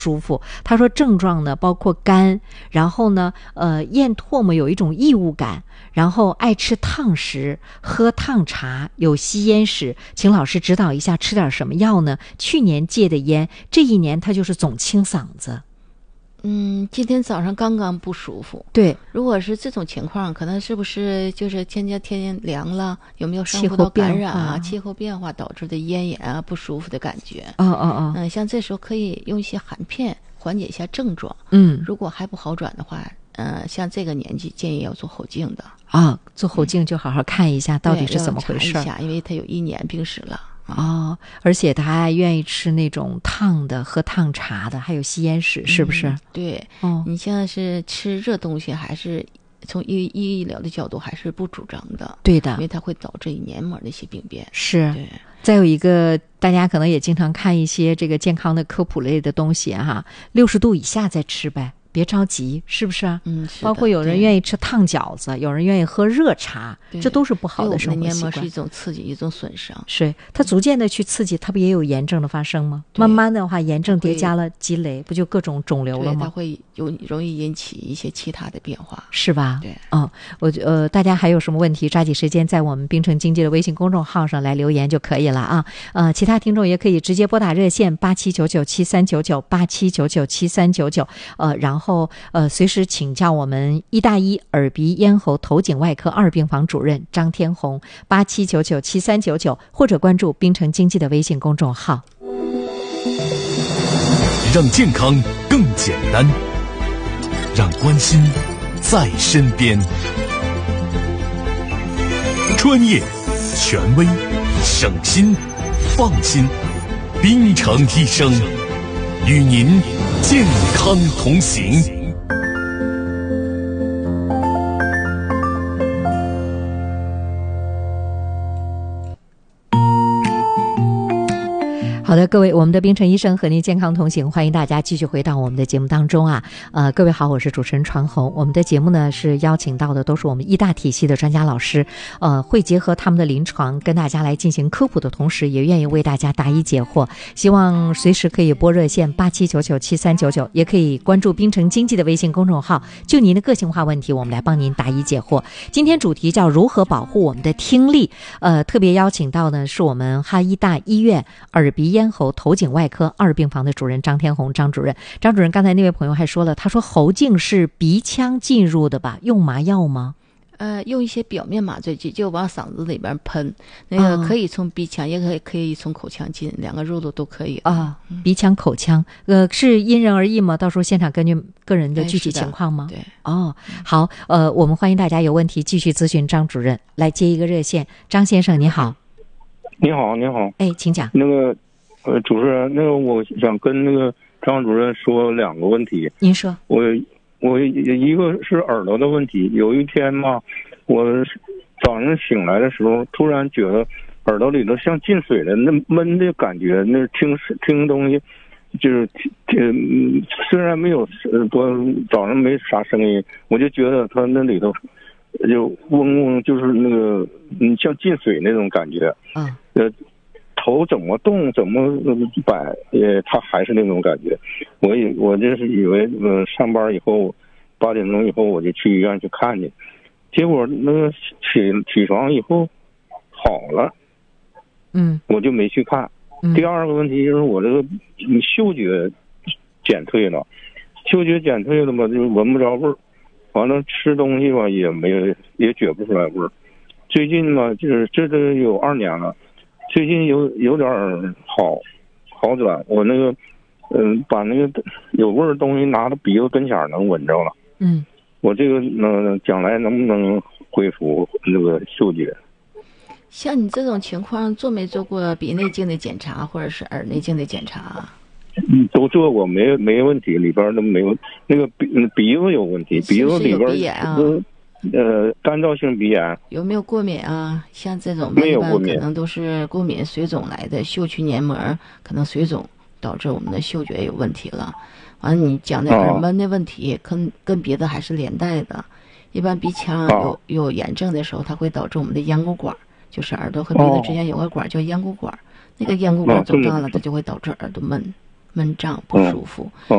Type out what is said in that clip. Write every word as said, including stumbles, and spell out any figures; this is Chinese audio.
舒服。他说症状呢包括干，然后呢呃咽唾沫有一种异物感，然后爱吃烫食，喝烫茶，有吸烟史，请老师指导一下吃点什么药呢？去年戒的烟，这一年他就是总清嗓子。 嗯，今天早上刚刚不舒服。 对， 如果是这种情况，可能是不是就是天家天凉了，有没有上呼道感染啊、气候变化导致的咽炎啊、不舒服的感觉？ 哦哦哦， 嗯，像这时候可以用一些含片缓解一下症状。 嗯， 如果还不好转的话，呃，像这个年纪建议要做喉镜的啊，做喉镜就好好看一下到底是怎么回事。 查一下，因为他有一年病史了。 哦，而且他还愿意吃那种烫的，喝烫茶的，还有吸烟史，是不是？ 嗯、对，哦，你现在是吃热东西，还是从医医疗的角度还是不主张的？ 对的， 因为它会导致黏膜的一些病变。 是。 对。 再有一个，大家可能也经常看一些这个健康的科普类的东西哈，六十度以下再吃呗。别着急，是不是啊？ 嗯，是的。 包括有人愿意吃烫饺子，有人愿意喝热茶，这都是不好的生活习惯。 黏膜是一种刺激，一种损伤。 是，它逐渐的去刺激，它不也有炎症的发生吗？慢慢的话，炎症叠加了积累，不就各种肿瘤了吗？ 它会有容易引起一些其他的变化， 是吧？ 对， 嗯，我呃，大家还有什么问题，抓紧时间在我们冰城经济的微信公众号上来留言就可以了啊。呃，其他听众也可以直接拨打热线八七九九七三九九八七九九七三九九，呃，然后呃。随时请教我们医大医耳鼻咽喉头颈外科二病房主任张天红八七九九七三九九，或者关注冰城经济的微信公众号。 让健康更简单，让关心在身边。专业、权威、省心、放心，冰城医生与您健康同行。 好的，各位，我们的冰城医生和您健康同行，欢迎大家继续回到我们的节目当中啊。呃，各位好，我是主持人传红。我们的节目呢是邀请到的都是我们医大体系的专家老师，呃，会结合他们的临床跟大家来进行科普的同时，也愿意为大家答疑解惑。希望随时可以拨热线八七九九七三九九，也可以关注冰城经济的微信公众号，就您的个性化问题，我们来帮您答疑解惑。今天主题叫如何保护我们的听力，呃，特别邀请到呢是我们哈医大医院耳鼻咽喉头颈外科二病房的主任张天红张主任。张主任，刚才那位朋友还说了，他说喉镜是鼻腔进入的吧？用麻药吗？ 呃，用一些表面麻醉剂，就往嗓子里边喷，那个可以从鼻腔，也可以可以从口腔进，两个入路都可以啊。鼻腔、口腔，呃，是因人而异吗？到时候现场根据个人的具体情况吗？ 对， 哦，好，呃，我们欢迎大家有问题继续咨询张主任，来接一个热线。张先生，你好。 你好，你好。 哎，请讲。 那个，呃，主持人，那个我想跟那个张主任说两个问题。 您说。 我。我一个是耳朵的问题，有一天嘛，我早上醒来的时候，突然觉得耳朵里头像进水的那闷的感觉，那听听东西就是听，虽然没有多早上没啥声音，我就觉得它那里头就嗡嗡，就是那个嗯像进水那种感觉。 嗯。 呃。头怎么动怎么摆，也他还是那种感觉。我以我就是以为，呃，上班以后八点钟以后我就去医院去看去，结果那个起起床以后好了， 嗯， 我就没去看。 嗯、 第二个问题就是我这个嗅觉减退了，嗅觉减退了嘛，就闻不着味儿，完了吃东西吧也没也觉不出来味儿。最近嘛，就是这都有二年了。最近有有点好好转，我那个嗯、呃，把那个有味儿的东西拿到鼻子跟前能闻着了。 嗯， 我这个呢，将来能不能恢复那个嗅觉？ 像你这种情况，做没做过鼻内镜的检查或者是耳内镜的检查？ 嗯，都做过，没没问题，里边都没有那个鼻鼻子有问题，鼻子里边是是有鼻炎啊。 呃，干燥性鼻炎。 有没有过敏啊？像这种没有过敏， 可能都是过敏水肿来的，嗅区黏膜可能水肿导致我们的嗅觉有问题了。完了，你讲的耳闷的问题，跟跟别的还是连带的。一般鼻腔有有炎症的时候，它会导致我们的咽鼓管，就是耳朵和鼻子之间有个管叫咽鼓管，那个咽鼓管走大了，它就会导致耳朵闷。 闷胀不舒服。 哦